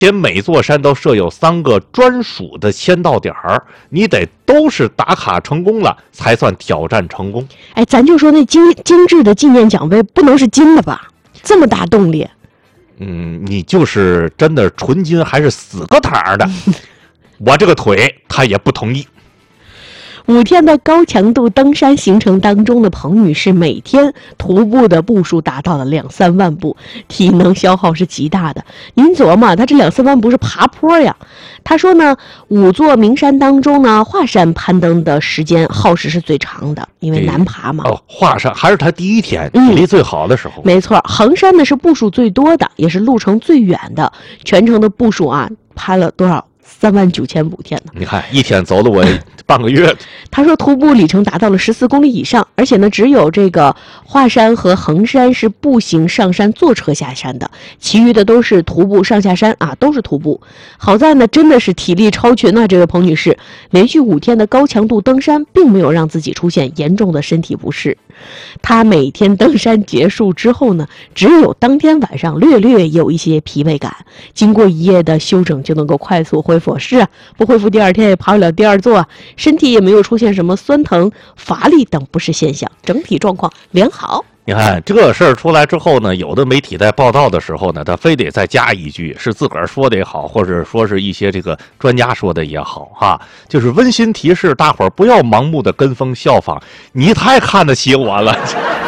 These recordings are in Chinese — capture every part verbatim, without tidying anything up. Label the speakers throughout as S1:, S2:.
S1: 且每座山都设有三个专属的签到点儿，你得都是打卡成功了才算挑战成功。
S2: 哎，咱就说那精精致的纪念奖杯不能是金的吧？这么大动力。
S1: 嗯，你就是真的纯金还是死个堂的，我这个腿他也不同意。
S2: 五天的高强度登山行程当中的彭女士每天徒步的步数达到了两三万步，体能消耗是极大的。您琢磨，她这两三万步是爬坡呀。她说呢，五座名山当中呢，华山攀登的时间耗时是最长的，因为难爬嘛。
S1: 哦，华山还是她第一天体力最好的时候。
S2: 嗯、没错，衡山呢是步数最多的，也是路程最远的，全程的步数啊，攀了多少？三万九千五天呢！
S1: 你看，一天走了我半个月。
S2: 他说，徒步里程达到了十四公里以上，而且呢，只有这个华山和衡山是步行上山、坐车下山的，其余的都是徒步上下山啊，都是徒步。好在呢，真的是体力超群啊！这位彭女士连续五天的高强度登山，并没有让自己出现严重的身体不适。她每天登山结束之后呢，只有当天晚上略略有一些疲惫感，经过一夜的休整就能够快速恢复。是啊，不恢复第二天也爬不了第二座，身体也没有出现什么酸疼、乏力等不适现象，整体状况良好。
S1: 你看这事儿出来之后呢，有的媒体在报道的时候呢，他非得再加一句，是自个儿说的也好，或者说是一些这个专家说的也好哈，就是温馨提示大伙儿不要盲目的跟风效仿，你太看得起我了。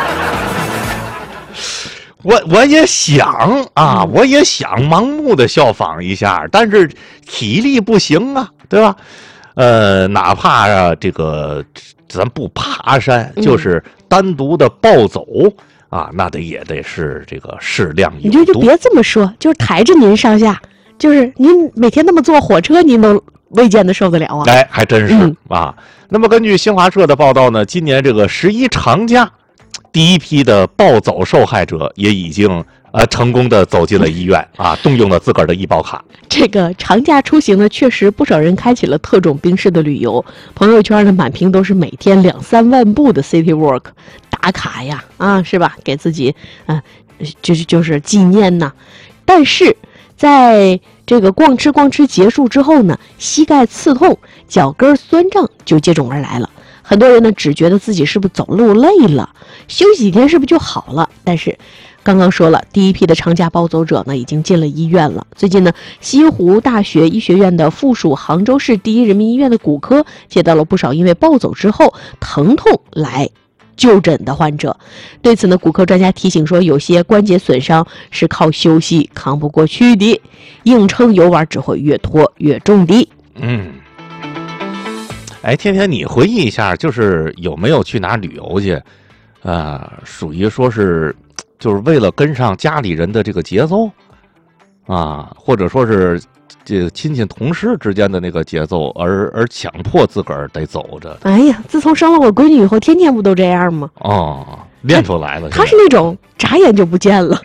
S1: 我我也想啊，我也想盲目的效仿一下，但是体力不行啊，对吧？呃，哪怕啊，这个咱不爬山，就是单独的暴走啊，那得也得是这个适量有度。
S2: 你就就别这么说，就是抬着您上下，就是您每天那么坐火车，您都未见得受得了啊。
S1: 哎，还真是、嗯、啊。那么根据新华社的报道呢，今年这个十一长假。第一批的暴走受害者也已经呃成功的走进了医院啊，动用了自个儿的医保卡。
S2: 这个长假出行呢，确实不少人开启了特种兵式的旅游，朋友圈呢满屏都是每天两三万步的 City Walk 打卡呀，啊是吧？给自己啊、呃、就是就是纪念呐。但是在这个逛吃逛吃结束之后呢，膝盖刺痛、脚跟酸胀就接踵而来了。很多人呢只觉得自己是不是走路累了，休息几天是不是就好了？但是刚刚说了，第一批的长假暴走者呢已经进了医院了。最近呢，西湖大学医学院的附属杭州市第一人民医院的骨科接到了不少因为暴走之后疼痛来就诊的患者。对此呢，骨科专家提醒说，有些关节损伤是靠休息扛不过去的，硬撑游玩只会越拖越重的。
S1: 嗯。哎，天天你回忆一下，就是有没有去哪旅游去，啊、呃，属于说是，就是为了跟上家里人的这个节奏，啊，或者说是这个亲戚同事之间的那个节奏，而而强迫自个儿得走着。
S2: 哎呀，自从生了我闺女以后，天天不都这样吗？
S1: 哦，练出来了。
S2: 他是那种眨眼就不见了。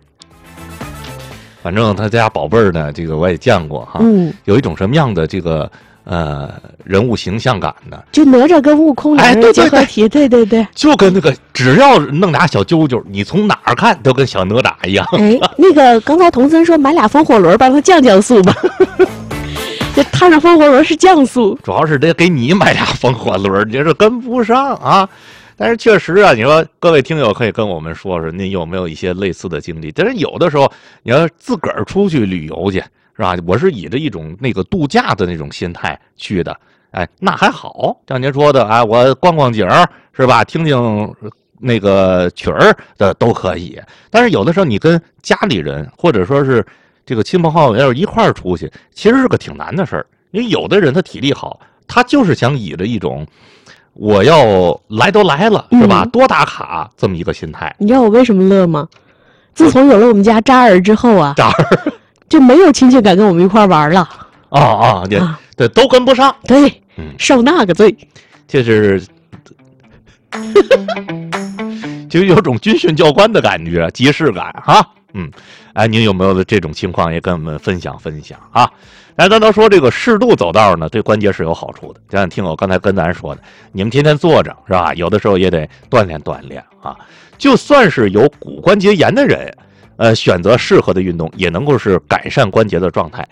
S1: 反正他家宝贝儿呢，这个我也见过哈，嗯，有一种什么样的这个。呃，人物形象感的，
S2: 就哪吒跟悟空两人结合体，对对对，
S1: 就跟那个只要弄俩小揪揪，你从哪儿看都跟小哪吒一样。
S2: 哎，那个刚才童森说买俩风火轮，帮他降降速吧。这踏上风火轮是降速，
S1: 主要是得给你买俩风火轮，你这跟不上啊。但是确实啊，你说各位听友可以跟我们说说，您有没有一些类似的经历？但是有的时候你要自个儿出去旅游去。是吧？我是以着一种那个度假的那种心态去的，哎，那还好。像您说的，哎，我逛逛景是吧？听听那个曲儿的都可以。但是有的时候你跟家里人或者说是这个亲朋好友要是一块儿出去，其实是个挺难的事儿。因为有的人他体力好，他就是想以着一种我要来都来了是吧？嗯、多打卡这么一个心态。
S2: 你知道我为什么乐吗？自从有了我们家扎儿之后啊，
S1: 扎儿。
S2: 就没有亲戚敢跟我们一块玩了。
S1: 哦哦，对、啊、对，都跟不上。
S2: 对，嗯、受那个罪。
S1: 就是就有种军训教官的感觉，即视感哈。嗯，哎，您有没有这种情况也跟我们分享分享啊？来，咱都说这个适度走道呢，对关节是有好处的。就像听我刚才跟咱说的，你们天天坐着是吧？有的时候也得锻炼锻炼啊。就算是有骨关节炎的人。 呃，选择适合的运动，也能够是改善关节的状态。